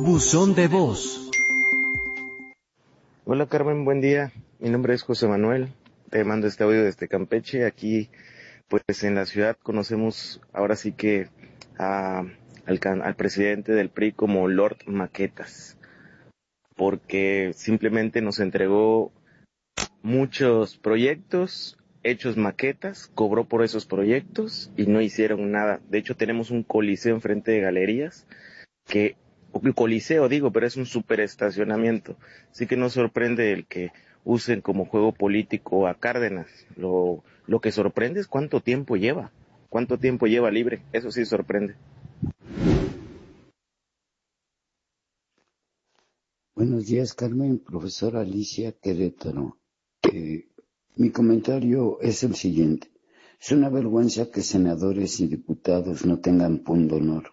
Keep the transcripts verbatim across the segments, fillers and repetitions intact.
Buzón de voz. Hola Carmen, buen día. Mi nombre es José Manuel. Te mando este audio desde Campeche. Aquí, pues en la ciudad conocemos ahora sí que a, al, al presidente del P R I como Lord Maquetas, porque simplemente nos entregó muchos proyectos, hechos maquetas, cobró por esos proyectos y no hicieron nada. De hecho, tenemos un coliseo enfrente de galerías, que, un coliseo digo, pero es un superestacionamiento. Así que no sorprende el que usen como juego político a Cárdenas. Lo, lo que sorprende es cuánto tiempo lleva, cuánto tiempo lleva libre. Eso sí sorprende. Buenos días, Carmen, profesora Alicia Querétaro. Eh, mi comentario es el siguiente. Es una vergüenza que senadores y diputados no tengan pundonor.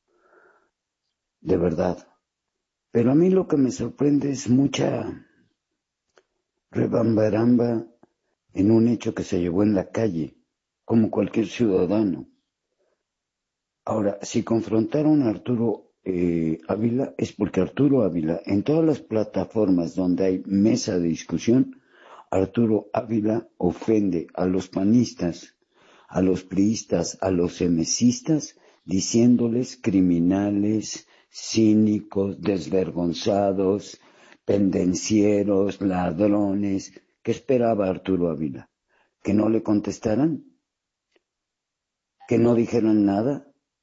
De verdad. Pero a mí lo que me sorprende es mucha rebambaramba en un hecho que se llevó en la calle, como cualquier ciudadano. Ahora, si confrontaron a Arturo eh, Ávila, es porque Arturo Ávila, en todas las plataformas donde hay mesa de discusión, Arturo Ávila ofende a los panistas, a los priistas, a los emesistas, diciéndoles criminales, cínicos, desvergonzados, pendencieros, ladrones. ¿Qué esperaba Arturo Ávila? ¿Que no le contestaran? ¿Que no dijeran nada?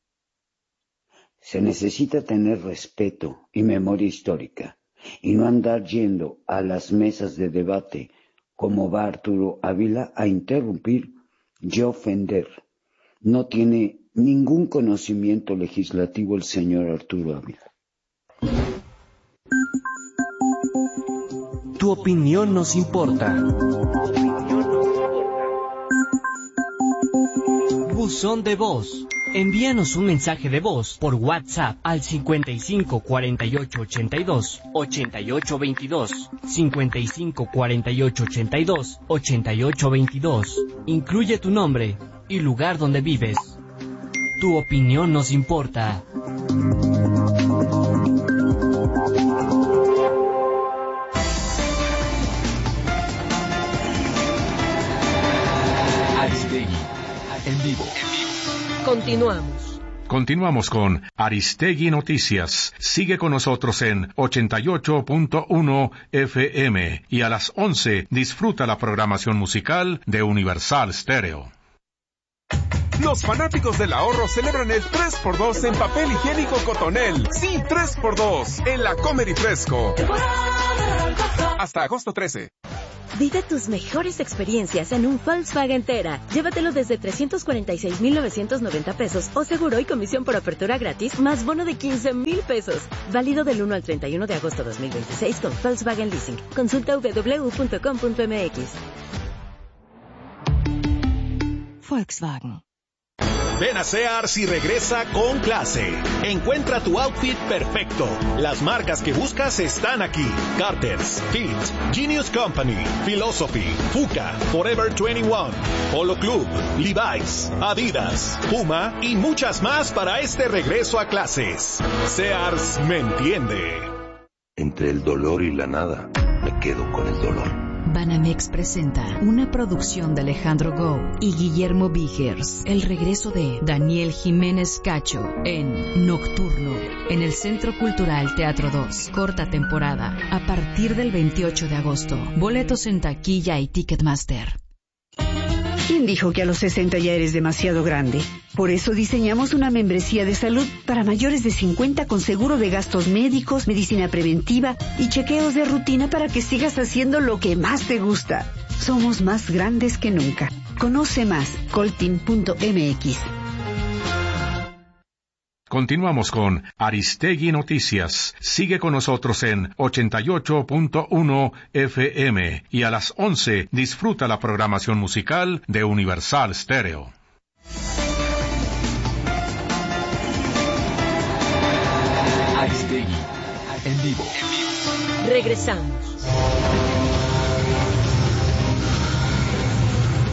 Se necesita tener respeto y memoria histórica, y no andar yendo a las mesas de debate como va Arturo Ávila a interrumpir y ofender. No tiene ningún conocimiento legislativo el señor Arturo Ávila. Tu opinión nos importa. Buzón de voz. Envíanos un mensaje de voz por WhatsApp al cincuenta y cinco cuarenta y ocho ochenta y dos ochenta y ocho veintidós, cincuenta y cinco cuarenta y ocho ochenta y dos ochenta y ocho veintidós. Incluye tu nombre y lugar donde vives. Tu opinión nos importa. Aristegui, en vivo. Continuamos. Continuamos con Aristegui Noticias. Sigue con nosotros en ochenta y ocho punto uno F M y a las once disfruta la programación musical de Universal Stereo. Los fanáticos del ahorro celebran el tres por dos en papel higiénico Cotonel. Sí, tres por dos en la Comer y Fresco. Hasta agosto trece. Vive tus mejores experiencias en un Volkswagen Tera. Llévatelo desde trescientos cuarenta y seis mil novecientos noventa pesos o seguro y comisión por apertura gratis más bono de quince mil pesos. Válido del uno al treinta y uno de agosto dos mil veintiséis con Volkswagen Leasing. Consulta doble u doble u doble u punto com punto m x. Volkswagen. Ven a Sears y regresa con clase. Encuentra tu outfit perfecto. Las marcas que buscas están aquí. Carter's, Fit, Genius Company, Philosophy, Fuka, Forever veintiuno, Polo Club, Levi's, Adidas, Puma y muchas más para este regreso a clases. Sears me entiende. Entre el dolor y la nada, me quedo con el dolor. Banamex presenta una producción de Alejandro Gou y Guillermo Vigers, el regreso de Daniel Jiménez Cacho en Nocturno, en el Centro Cultural Teatro dos, corta temporada, a partir del veintiocho de agosto. Boletos en taquilla y Ticketmaster. ¿Quién dijo que a los sesenta ya eres demasiado grande? Por eso diseñamos una membresía de salud para mayores de cincuenta con seguro de gastos médicos, medicina preventiva y chequeos de rutina para que sigas haciendo lo que más te gusta. Somos más grandes que nunca. Conoce más, coltin punto m x. Continuamos con Aristegui Noticias. Sigue con nosotros en ochenta y ocho punto uno F M y a las once disfruta la programación musical de Universal Stereo. Aristegui, en vivo. Regresamos.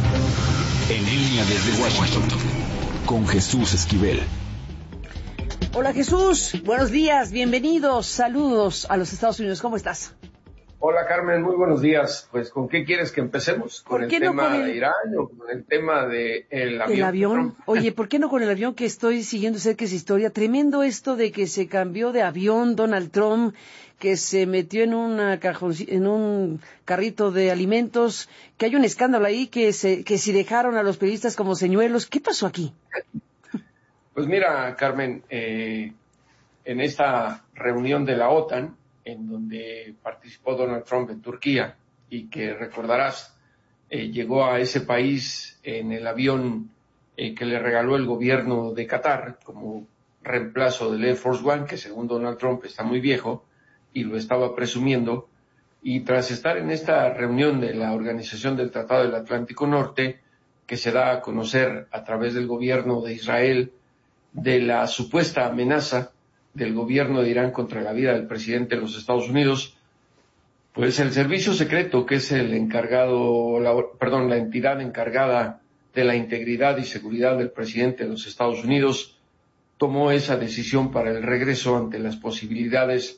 En línea desde Washington, con Jesús Esquivel. Hola Jesús, buenos días, bienvenidos, saludos a los Estados Unidos, ¿cómo estás? Hola Carmen, muy buenos días. Pues ¿con qué quieres que empecemos? ¿Con el tema no con el... de Irán o con el tema del de avión? El avión. Oye, ¿por qué no con el avión que estoy siguiendo cerca esa historia? Tremendo esto de que se cambió de avión Donald Trump, que se metió en una cajón, en un carrito de alimentos, que hay un escándalo ahí, que se, que si dejaron a los periodistas como señuelos. ¿Qué pasó aquí? Pues mira, Carmen, eh, en esta reunión de la OTAN, en donde participó Donald Trump en Turquía, y que recordarás, eh, llegó a ese país en el avión eh, que le regaló el gobierno de Qatar como reemplazo del Air Force One, que según Donald Trump está muy viejo y lo estaba presumiendo. Y tras estar en esta reunión de la Organización del Tratado del Atlántico Norte, que se da a conocer a través del gobierno de Israel de la supuesta amenaza del gobierno de Irán contra la vida del presidente de los Estados Unidos, pues el servicio secreto, que es el encargado, la, perdón, la entidad encargada de la integridad y seguridad del presidente de los Estados Unidos, tomó esa decisión para el regreso ante las posibilidades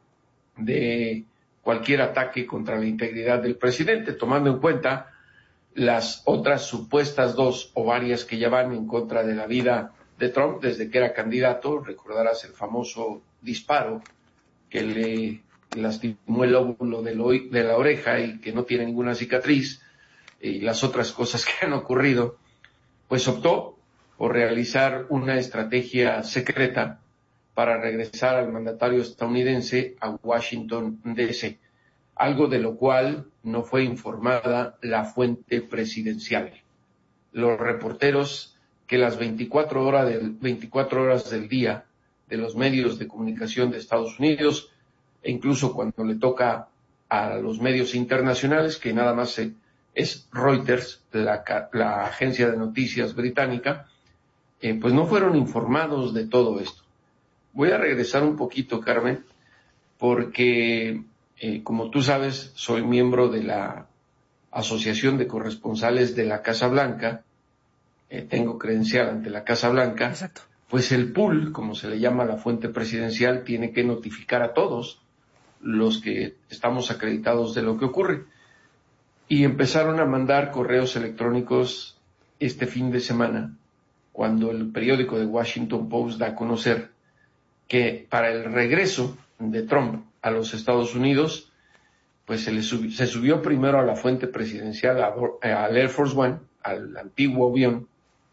de cualquier ataque contra la integridad del presidente, tomando en cuenta las otras supuestas dos o varias que ya van en contra de la vida de Trump desde que era candidato. Recordarás el famoso disparo que le lastimó el lóbulo de, de la oreja y que no tiene ninguna cicatriz, y las otras cosas que han ocurrido. Pues optó por realizar una estrategia secreta para regresar al mandatario estadounidense a Washington, D C, algo de lo cual no fue informada la fuente presidencial. Los reporteros que las veinticuatro horas del, veinticuatro horas del día de los medios de comunicación de Estados Unidos, e incluso cuando le toca a los medios internacionales, que nada más se, es Reuters, la, la agencia de noticias británica, eh, pues no fueron informados de todo esto. Voy a regresar un poquito, Carmen, porque, eh, como tú sabes, soy miembro de la Asociación de Corresponsales de la Casa Blanca. Eh, tengo credencial ante la Casa Blanca. Exacto. Pues el pool, como se le llama a la fuente presidencial, tiene que notificar a todos los que estamos acreditados de lo que ocurre. Y empezaron a mandar correos electrónicos este fin de semana, cuando el periódico de Washington Post da a conocer que para el regreso de Trump a los Estados Unidos, pues se, le subió, se subió primero a la fuente presidencial, a, al Air Force One, al antiguo avión,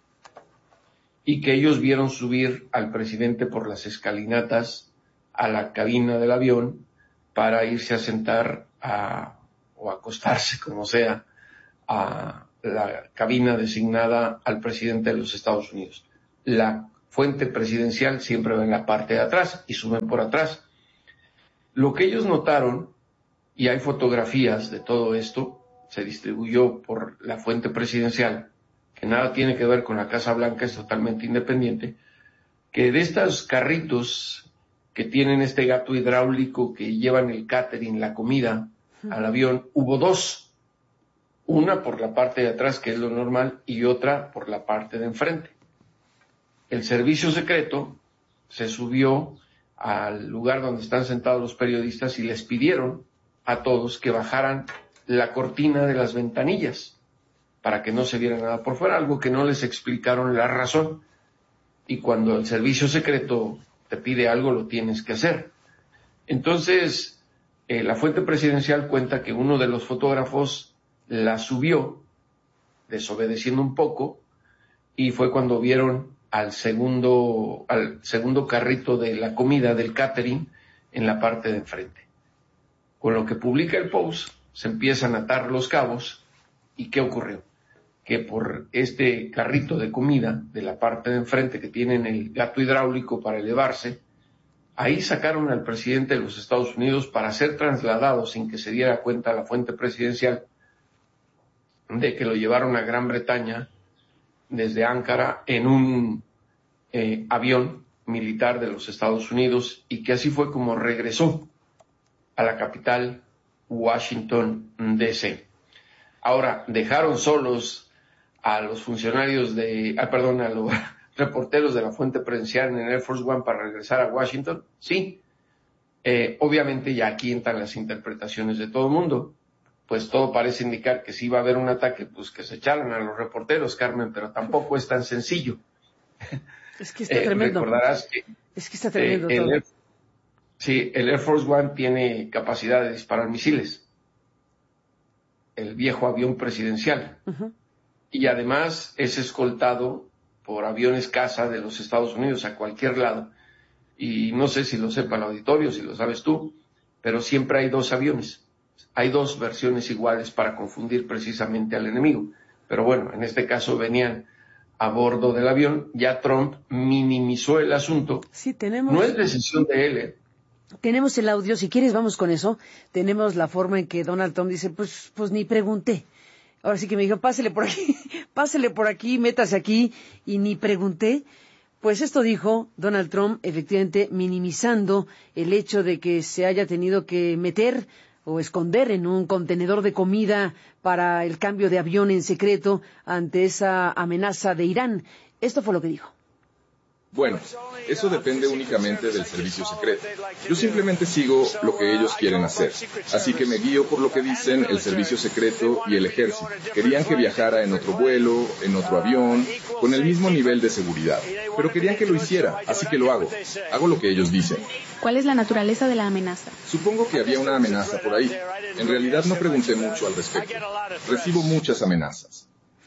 y que ellos vieron subir al presidente por las escalinatas a la cabina del avión para irse a sentar a, o acostarse, como sea, a la cabina designada al presidente de los Estados Unidos. La fuente presidencial siempre va en la parte de atrás y suben por atrás. Lo que ellos notaron, y hay fotografías de todo esto, se distribuyó por la fuente presidencial, que nada tiene que ver con la Casa Blanca, es totalmente independiente, que de estos carritos que tienen este gato hidráulico que llevan el catering, la comida al avión, hubo dos. Una por la parte de atrás, que es lo normal, y otra por la parte de enfrente. El servicio secreto se subió al lugar donde están sentados los periodistas y les pidieron a todos que bajaran la cortina de las ventanillas para que no se viera nada por fuera, algo que no les explicaron la razón. Y cuando el servicio secreto te pide algo, lo tienes que hacer. Entonces, eh, la fuente presidencial cuenta que uno de los fotógrafos la subió, desobedeciendo un poco, y fue cuando vieron al segundo, al segundo carrito de la comida del catering en la parte de enfrente. Con lo que publica el Post, se empiezan a atar los cabos. ¿Y qué ocurrió? Que por este carrito de comida de la parte de enfrente que tienen el gato hidráulico para elevarse, ahí sacaron al presidente de los Estados Unidos para ser trasladado sin que se diera cuenta la fuente presidencial de que lo llevaron a Gran Bretaña desde Ankara en un eh, avión militar de los Estados Unidos, y que así fue como regresó a la capital, Washington, D C Ahora, dejaron solos a los funcionarios de, ah, perdón, a, lo, reporteros de la fuente presidencial en el Air Force One para regresar a Washington? Sí. Eh, obviamente ya aquí entran las interpretaciones de todo el mundo. Pues todo parece indicar que si iba a haber un ataque, pues que se echaran a los reporteros, Carmen, pero tampoco es tan sencillo. Es que está eh, tremendo. Recordarás que es que está tremendo eh, el todo. Air, sí, el Air Force One tiene capacidad de disparar misiles. El viejo avión presidencial. Uh-huh. Y además es escoltado por aviones caza de los Estados Unidos a cualquier lado. Y no sé si lo sepa el auditorio, si lo sabes tú, pero siempre hay dos aviones. Hay dos versiones iguales para confundir precisamente al enemigo. Pero bueno, en este caso venían a bordo del avión. Ya Trump minimizó el asunto. Sí, tenemos... No es decisión de él, ¿eh? Tenemos el audio, si quieres vamos con eso. Tenemos la forma en que Donald Trump dice, pues, pues ni pregunté. Ahora sí que me dijo, pásele por aquí, pásele por aquí, métase aquí, y ni pregunté. Pues esto dijo Donald Trump, efectivamente minimizando el hecho de que se haya tenido que meter o esconder en un contenedor de comida para el cambio de avión en secreto ante esa amenaza de Irán. Esto fue lo que dijo. Bueno, eso depende únicamente del servicio secreto. Yo simplemente sigo lo que ellos quieren hacer. Así que me guío por lo que dicen el servicio secreto y el ejército. Querían que viajara en otro vuelo, en otro avión, con el mismo nivel de seguridad. Pero querían que lo hiciera, así que lo hago. Hago lo que ellos dicen. ¿Cuál es la naturaleza de la amenaza? Supongo que había una amenaza por ahí. En realidad no pregunté mucho al respecto. Recibo muchas amenazas.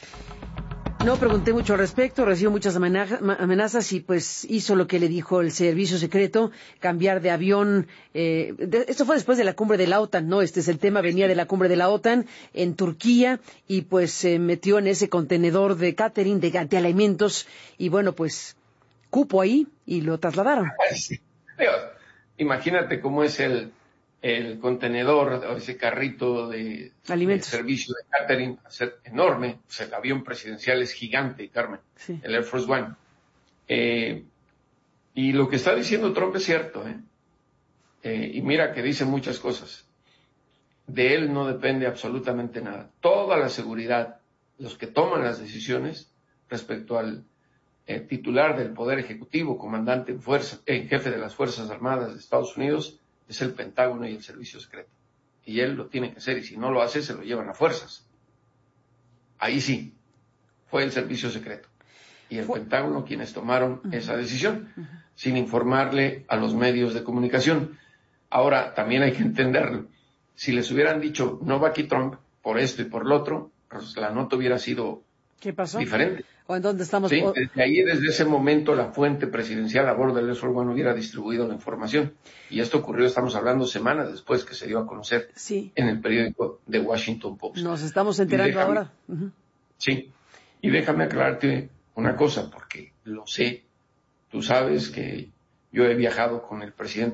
No pregunté mucho al respecto, recibió muchas amenazas y pues hizo lo que le dijo el servicio secreto, cambiar de avión. Eh, de, esto fue después de la cumbre de la OTAN, ¿no? Este es el tema, venía de la cumbre de la OTAN en Turquía y pues se metió en ese contenedor de catering, de, de alimentos y bueno, pues cupo ahí y lo trasladaron. Sí. Imagínate cómo es el... el contenedor, ese carrito de, de servicio de catering, ser enorme. O sea, el avión presidencial es gigante, Carmen, sí. El Air Force One. Eh, y lo que está diciendo Trump es cierto, ¿eh? Eh, y mira que dice muchas cosas. De él no depende absolutamente nada. Toda la seguridad, los que toman las decisiones respecto al eh, titular del Poder Ejecutivo, comandante en fuerza, eh, jefe de las Fuerzas Armadas de Estados Unidos, es el Pentágono y el Servicio Secreto. Y él lo tiene que hacer, y si no lo hace, se lo llevan a fuerzas. Ahí sí, fue el Servicio Secreto. Y el Pentágono quienes tomaron uh-huh. esa decisión, uh-huh. sin informarle a los medios de comunicación. Ahora, también hay que entenderlo. Si les hubieran dicho, no va aquí Trump, por esto y por lo otro, pues la nota hubiera sido ¿Qué pasó? diferente. ¿O en dónde estamos? Sí, desde ahí, desde ese momento, la fuente presidencial a bordo del Air Force One hubiera distribuido la información. Y esto ocurrió, estamos hablando, semanas después que se dio a conocer sí. en el periódico The Washington Post. Nos estamos enterando déjame, ahora. Uh-huh. Sí, y déjame aclararte una cosa, porque lo sé. Tú sabes que yo he viajado con el presidente